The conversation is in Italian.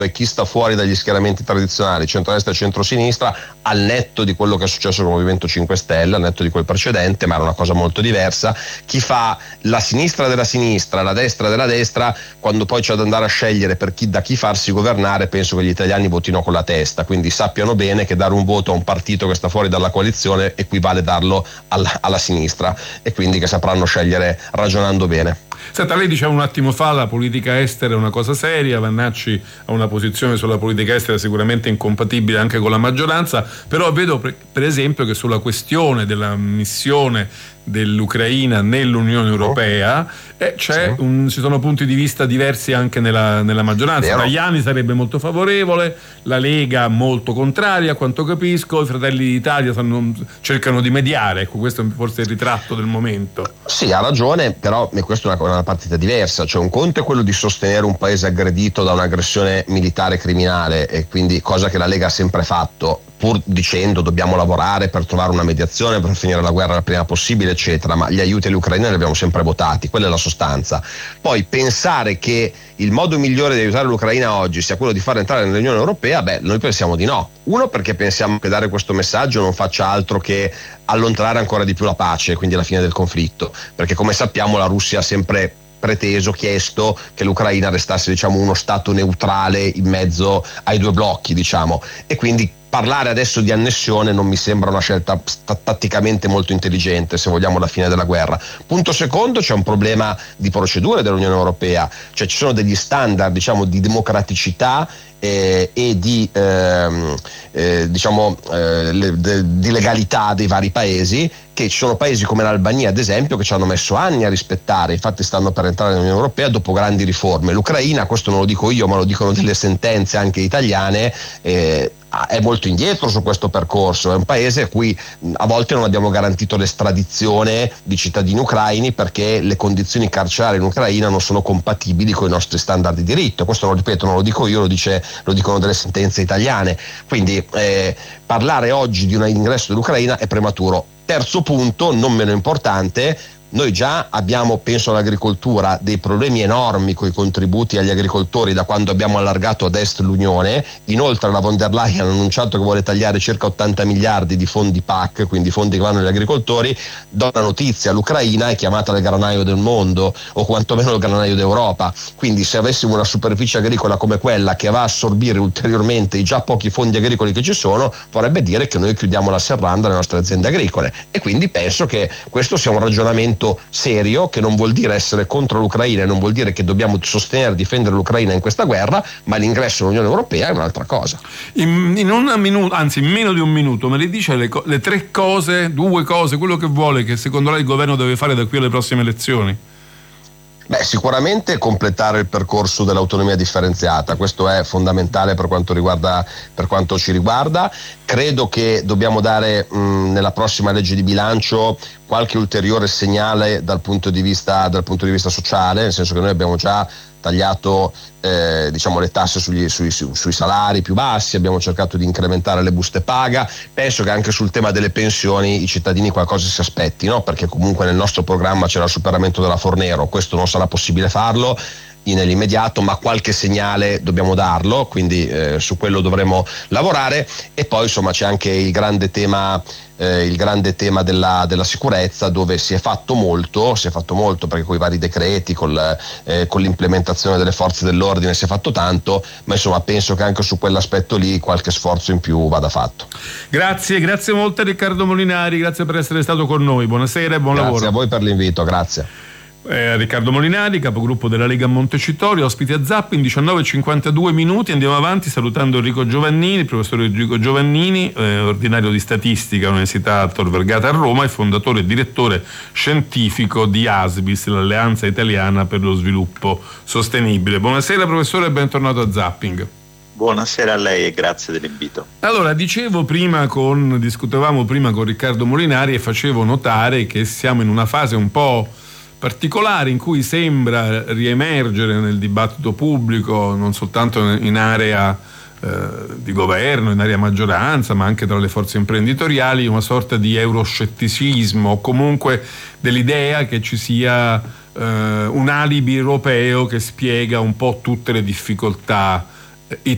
e chi sta fuori dagli schieramenti tradizionali, centrodestra e centrosinistra, al netto di quello che è successo con il Movimento 5 Stelle, al netto di quel precedente, ma era una cosa molto diversa, chi fa la sinistra della sinistra, la destra della destra, quando poi c'è da andare a scegliere da chi farsi governare, penso che gli italiani votino con la testa, quindi sappiano bene che dare un voto a un partito che sta fuori dalla coalizione equivale darlo alla sinistra, e quindi che sapranno scegliere ragionando bene. Senta, lei diceva un attimo fa la politica estera è una cosa seria, Vannacci ha una posizione sulla politica estera sicuramente incompatibile anche con la maggioranza, però vedo per esempio che sulla questione della missione dell'Ucraina nell'Unione Europea ci sono punti di vista diversi anche nella maggioranza. Tajani sarebbe molto favorevole, la Lega molto contraria a quanto capisco, i Fratelli d'Italia cercano di mediare, ecco, questo è forse il ritratto del momento. Sì, ha ragione, però questa è una partita diversa, cioè un conto è quello di sostenere un paese aggredito da un'aggressione militare criminale, e quindi cosa che la Lega ha sempre fatto, pur dicendo dobbiamo lavorare per trovare una mediazione per finire la guerra il prima possibile eccetera, ma gli aiuti all'Ucraina li abbiamo sempre votati, quella è la sostanza. Poi pensare che il modo migliore di aiutare l'Ucraina oggi sia quello di far entrare nell'Unione Europea, noi pensiamo di no. Uno, perché pensiamo che dare questo messaggio non faccia altro che allontanare ancora di più la pace, quindi la fine del conflitto, perché come sappiamo la Russia ha sempre chiesto che l'Ucraina restasse, uno stato neutrale in mezzo ai due blocchi, e quindi parlare adesso di annessione non mi sembra una scelta tatticamente molto intelligente, se vogliamo, la fine della guerra. Punto secondo, c'è un problema di procedure dell'Unione Europea, cioè ci sono degli standard, di democraticità e di legalità dei vari paesi, che ci sono paesi come l'Albania ad esempio che ci hanno messo anni a rispettare, infatti stanno per entrare nell'Unione Europea dopo grandi riforme. L'Ucraina, questo non lo dico io ma lo dicono delle sentenze anche italiane, è molto indietro su questo percorso, è un paese a cui a volte non abbiamo garantito l'estradizione di cittadini ucraini perché le condizioni carcerarie in Ucraina non sono compatibili con i nostri standard di diritto. Questo non lo dico io, lo dicono delle sentenze italiane, quindi parlare oggi di un ingresso dell'Ucraina è prematuro. Terzo punto, non meno importante, noi già abbiamo, penso all'agricoltura, dei problemi enormi con i contributi agli agricoltori da quando abbiamo allargato ad est l'Unione. Inoltre la von der Leyen ha annunciato che vuole tagliare circa 80 miliardi di fondi PAC, quindi fondi che vanno agli agricoltori. Do una notizia, l'Ucraina è chiamata il granaio del mondo, o quantomeno il granaio d'Europa, quindi se avessimo una superficie agricola come quella che va a assorbire ulteriormente i già pochi fondi agricoli che ci sono, vorrebbe dire che noi chiudiamo la serranda alle nostre aziende agricole, e quindi penso che questo sia un ragionamento serio, che non vuol dire essere contro l'Ucraina e non vuol dire che dobbiamo sostenere e difendere l'Ucraina in questa guerra, ma l'ingresso nell'Unione Europea è un'altra cosa. In meno di un minuto me le dice le tre cose, due cose, quello che vuole, che secondo lei il governo deve fare da qui alle prossime elezioni? Sicuramente completare il percorso dell'autonomia differenziata, questo è fondamentale per quanto ci riguarda. Credo che dobbiamo dare nella prossima legge di bilancio qualche ulteriore segnale dal punto di vista sociale, nel senso che noi abbiamo già tagliato le tasse sui salari più bassi, abbiamo cercato di incrementare le buste paga. Penso che anche sul tema delle pensioni i cittadini qualcosa si aspettino, perché comunque nel nostro programma c'era il superamento della Fornero, questo non sarà possibile farlo nell'immediato, ma qualche segnale dobbiamo darlo, quindi su quello dovremo lavorare. E poi c'è anche il grande tema della sicurezza, dove si è fatto molto perché con i vari decreti, con l'implementazione delle forze dell'ordine si è fatto tanto, ma penso che anche su quell'aspetto lì qualche sforzo in più vada fatto. Grazie molto Riccardo Molinari, grazie per essere stato con noi, buonasera e buon lavoro. Grazie a voi per l'invito, grazie. Riccardo Molinari, capogruppo della Lega a Montecitorio, ospite a Zapping, 19:52. Andiamo avanti salutando il professor Enrico Giovannini, ordinario di statistica all'Università Tor Vergata a Roma e fondatore e direttore scientifico di ASBIS, l'Alleanza Italiana per lo Sviluppo Sostenibile. Buonasera professore e bentornato a Zapping. Buonasera a lei e grazie dell'invito. Allora, discutevamo prima con Riccardo Molinari e facevo notare che siamo in una fase un po' particolare in cui sembra riemergere nel dibattito pubblico, non soltanto in area di governo, in area maggioranza, ma anche tra le forze imprenditoriali, una sorta di euroscetticismo, o comunque dell'idea che ci sia un alibi europeo che spiega un po' tutte le difficoltà italiane.